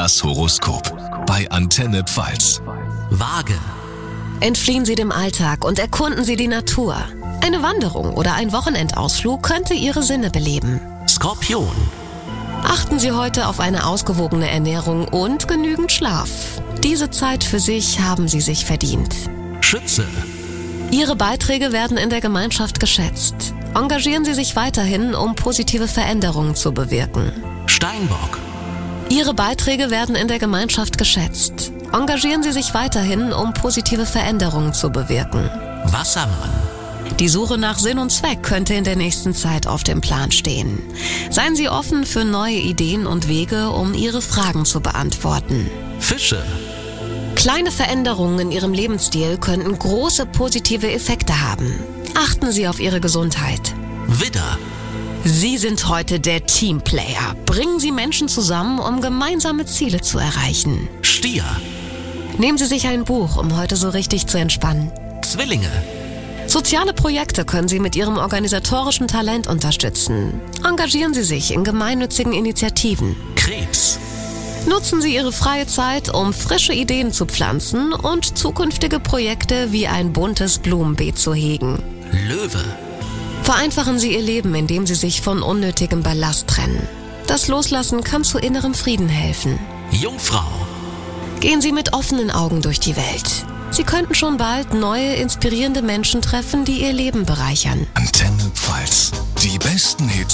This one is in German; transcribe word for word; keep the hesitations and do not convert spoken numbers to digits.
Das Horoskop bei Antenne Pfalz. Waage. Entfliehen Sie dem Alltag und erkunden Sie die Natur. Eine Wanderung oder ein Wochenendausflug könnte Ihre Sinne beleben. Skorpion. Achten Sie heute auf eine ausgewogene Ernährung und genügend Schlaf. Diese Zeit für sich haben Sie sich verdient. Schütze. Ihre Beiträge werden in der Gemeinschaft geschätzt. Engagieren Sie sich weiterhin, um positive Veränderungen zu bewirken. Steinbock. Ihre Beiträge werden in der Gemeinschaft geschätzt. Engagieren Sie sich weiterhin, um positive Veränderungen zu bewirken. Wassermann. Die Suche nach Sinn und Zweck könnte in der nächsten Zeit auf dem Plan stehen. Seien Sie offen für neue Ideen und Wege, um Ihre Fragen zu beantworten. Fische. Kleine Veränderungen in Ihrem Lebensstil könnten große positive Effekte haben. Achten Sie auf Ihre Gesundheit. Widder. Sie sind heute der Teamplayer. Bringen Sie Menschen zusammen, um gemeinsame Ziele zu erreichen. Stier. Nehmen Sie sich ein Buch, um heute so richtig zu entspannen. Zwillinge. Soziale Projekte können Sie mit Ihrem organisatorischen Talent unterstützen. Engagieren Sie sich in gemeinnützigen Initiativen. Krebs. Nutzen Sie Ihre freie Zeit, um frische Ideen zu pflanzen und zukünftige Projekte wie ein buntes Blumenbeet zu hegen. Löwe. Vereinfachen Sie Ihr Leben, indem Sie sich von unnötigem Ballast trennen. Das Loslassen kann zu innerem Frieden helfen. Jungfrau. Gehen Sie mit offenen Augen durch die Welt. Sie könnten schon bald neue, inspirierende Menschen treffen, die Ihr Leben bereichern. Antenne Pfalz. Die besten Hits